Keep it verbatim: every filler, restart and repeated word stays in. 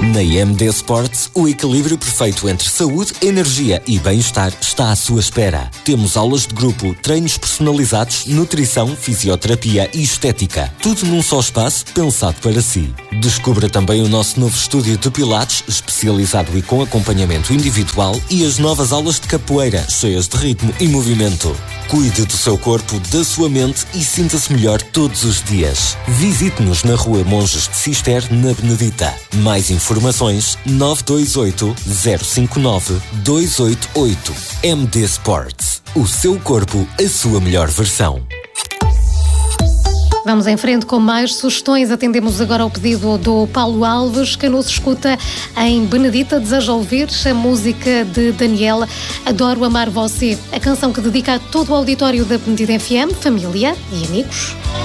Na M D Sports, o equilíbrio perfeito entre saúde, energia e bem-estar está à sua espera. Temos aulas de grupo, treinos personalizados, nutrição, fisioterapia e estética. Tudo num só espaço, pensado para si. Descubra também o nosso novo estúdio de pilates, especializado e com acompanhamento individual, e as novas aulas de capoeira, cheias de ritmo e movimento. Cuide do seu corpo, da sua mente e sinta-se melhor todos os dias. Visite-nos na Rua Monges de Cister, na Benedita. Mais informações nove dois oito, zero cinco nove, dois oito oito. M D Sports. O seu corpo, a sua melhor versão. Vamos em frente com mais sugestões. Atendemos agora ao pedido do Paulo Alves, que nos escuta em Benedita. Deseja ouvir a música de Daniela, Adoro Amar Você, a canção que dedica a todo o auditório da Benedita F M, família e amigos.